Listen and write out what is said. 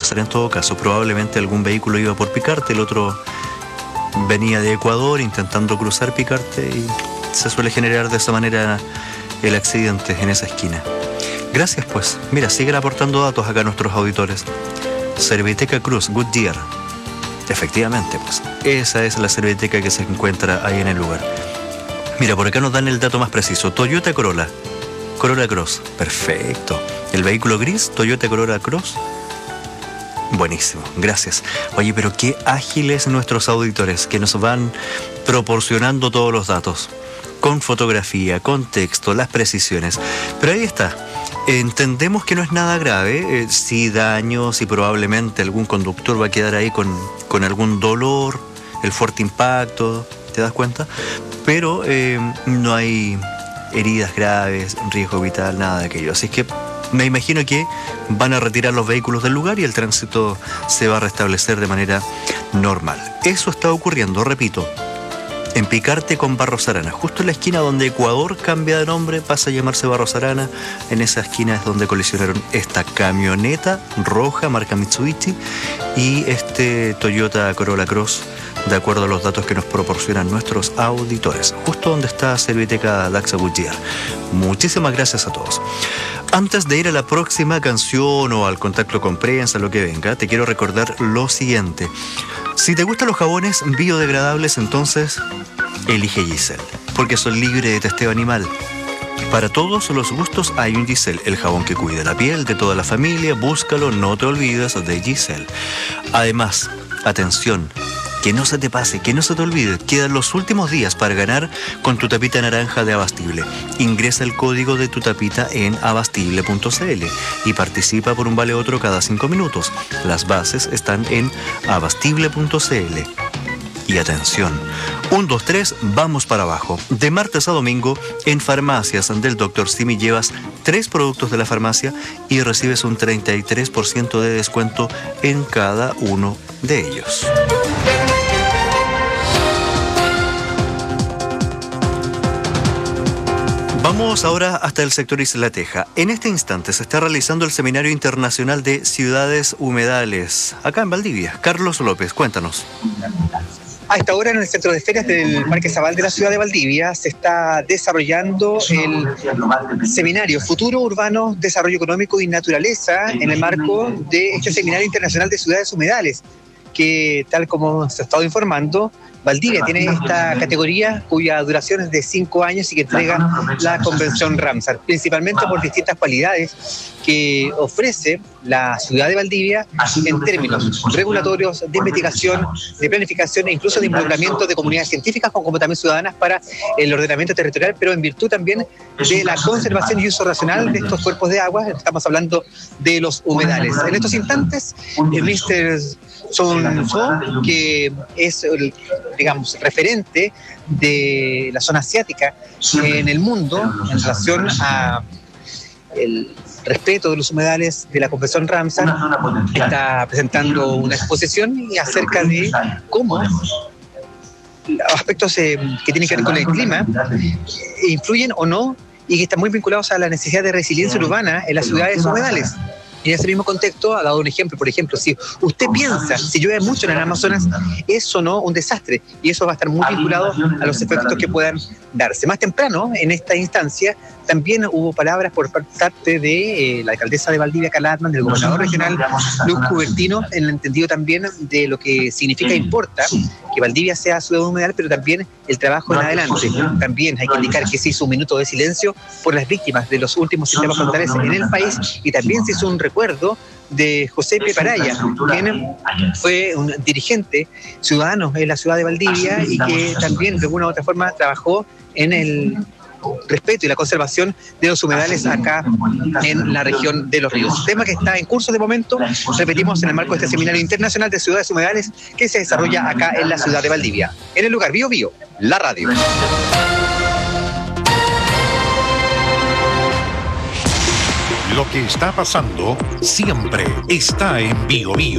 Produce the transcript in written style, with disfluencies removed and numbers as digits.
pasar en todo caso. Probablemente algún vehículo iba por Picarte, el otro venía de Ecuador intentando cruzar Picarte y se suele generar de esa manera el accidente en esa esquina. Gracias pues. Mira, siguen aportando datos acá nuestros auditores. Serviteca Cruz, Goodyear. Efectivamente, pues esa es la serviteca que se encuentra ahí en el lugar. Mira, por acá nos dan el dato más preciso. Toyota Corolla. Corolla Cross. Perfecto. El vehículo gris, Toyota Corolla Cross. Buenísimo, gracias. Oye, pero qué ágiles nuestros auditores que nos van proporcionando todos los datos. Con fotografía, con texto, las precisiones. Pero ahí está. Entendemos que no es nada grave. Sí daños y probablemente algún conductor va a quedar ahí con algún dolor, el fuerte impacto, ¿te das cuenta? Pero no hay heridas graves, riesgo vital, nada de aquello. Así que me imagino que van a retirar los vehículos del lugar y el tránsito se va a restablecer de manera normal. Eso está ocurriendo, repito, en Picarte con Barros Arana, justo en la esquina donde Ecuador cambia de nombre, pasa a llamarse Barros Arana. En esa esquina es donde colisionaron esta camioneta roja marca Mitsubishi y este Toyota Corolla Cross, de acuerdo a los datos que nos proporcionan nuestros auditores, justo donde está Serviteca Daxa Goodyear. Muchísimas gracias a todos. Antes de ir a la próxima canción o al contacto con prensa, lo que venga, te quiero recordar lo siguiente. Si te gustan los jabones biodegradables, entonces elige Giselle, porque son libres de testeo animal. Para todos los gustos hay un Giselle, el jabón que cuida la piel de toda la familia. Búscalo, no te olvides de Giselle. Además, atención, que no se te pase, que no se te olvide, quedan los últimos días para ganar con tu tapita naranja de Abastible. Ingresa el código de tu tapita en abastible.cl y participa por un vale otro cada 5 minutos. Las bases están en abastible.cl. Y atención, 1, 2, 3, vamos para abajo. De martes a domingo, en farmacias del Dr. Simi llevas 3 productos de la farmacia y recibes un 33% de descuento en cada uno de ellos. Vamos ahora hasta el sector Isla Teja. En este instante se está realizando el Seminario Internacional de Ciudades Humedales, acá en Valdivia. Carlos López, cuéntanos. A esta hora, en el centro de ferias del Parque Zabal de la ciudad de Valdivia, se está desarrollando el seminario Futuro Urbano, Desarrollo Económico y Naturaleza en el marco de este Seminario Internacional de Ciudades Humedales, que, tal como se ha estado informando, Valdivia tiene esta categoría cuya duración es de 5 años y que entrega la Convención Ramsar, principalmente por distintas cualidades que ofrece la ciudad de Valdivia en términos regulatorios, de investigación, de planificación e incluso de involucramiento de comunidades científicas como también ciudadanas para el ordenamiento territorial, pero en virtud también de la conservación y uso racional de estos cuerpos de agua. Estamos hablando de los humedales. En estos instantes, el Mr. Son So, que es el, digamos, referente de la zona asiática en el mundo en relación a el respeto de los humedales de la Convención Ramsar, está presentando una exposición y acerca de cómo los aspectos que tienen que ver con el clima influyen o no y que están muy vinculados a la necesidad de resiliencia urbana en las ciudades humedales. Y en ese mismo contexto ha dado un ejemplo. Por ejemplo, si usted piensa, si llueve mucho en el Amazonas, es o no un desastre, y eso va a estar muy vinculado a los efectos que puedan darse. Más temprano, en esta instancia, también hubo palabras por parte de la alcaldesa de Valdivia, Carla Hartmann, del gobernador regional, Luis Cubertino, en el entendido también de lo que significa e importa que Valdivia sea ciudad humedal, pero también el trabajo en adelante. También hay que indicar que se hizo un minuto de silencio por las víctimas de los últimos sistemas frontales en el país, y también se hizo un recuerdo de José Peparaya, quien fue un dirigente ciudadano en la ciudad de Valdivia y que también de alguna u otra forma trabajó en el respeto y la conservación de los humedales acá en la región de Los Ríos. Tema que está en curso de momento, repetimos, en el marco de este Seminario Internacional de Ciudades Humedales que se desarrolla acá en la ciudad de Valdivia. En el lugar Bio Bio, la radio. Lo que está pasando siempre está en Bio Bio.